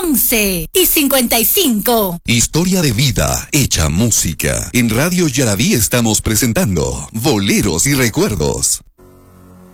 11:55. Historia de vida hecha música. En Radio Yaraví estamos presentando Boleros y Recuerdos.